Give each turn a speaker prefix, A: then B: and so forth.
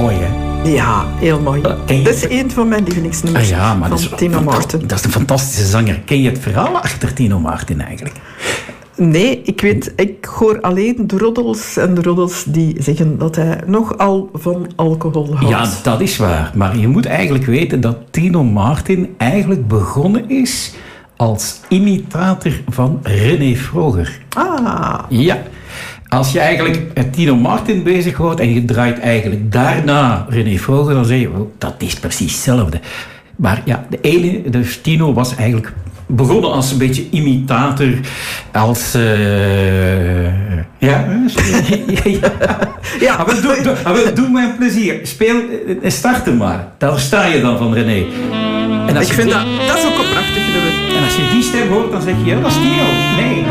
A: mooi, hè?
B: Ja, heel mooi.
A: je-
B: Dat is een van mijn lievelingsnummers
A: maar
B: van Tino Martin.
A: Dat is een fantastische zanger. Ken je het verhaal achter Tino Martin eigenlijk?
B: Nee, ik hoor alleen de roddels die zeggen dat hij nogal van alcohol houdt.
A: Ja, dat is waar. Maar je moet eigenlijk weten dat Tino Martin eigenlijk begonnen is als imitator van René Vroger.
B: Ah,
A: Ja. Als je eigenlijk met Tino Martin bezig houdt en je draait eigenlijk daarna René Vroger, dan zeg je, oh, dat is precies hetzelfde. Maar ja, de ene, dus Tino was eigenlijk begonnen als een beetje imitator, als... Doe mij een plezier. Speel, start er maar. Daar sta je dan van René. En als
B: ik vind dat is ook een prachtig nummer.
A: En als je die stem hoort, dan zeg je, ja, dat is Tino. Nee.